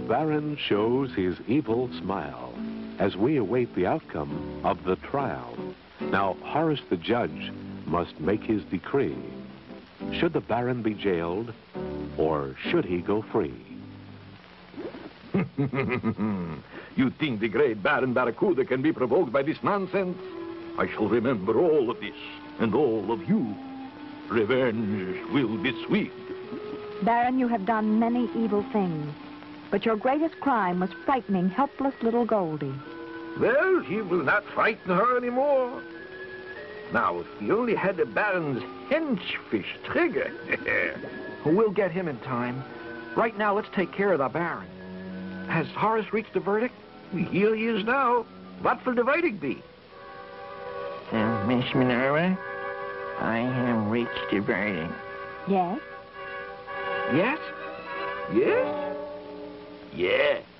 Baron shows his evil smile as we await the outcome of the trial. Now, Horace the judge must make his decree. Should the Baron be jailed, or should he go free? You think the great Baron Barracuda can be provoked by this nonsense? I shall remember all of this, and all of you. Revenge will be sweet. Baron, you have done many evil things, but your greatest crime was frightening helpless little Goldie. Well, he will not frighten her anymore. Now, if he only had the Baron's henchfish Trigger. We'll get him in time. Right now, let's take care of the Baron. Has Horace reached a verdict? Here he is now. What will the verdict be? Miss Minerva, I have reached a verdict. Yes? Yes? Yes? Yeah.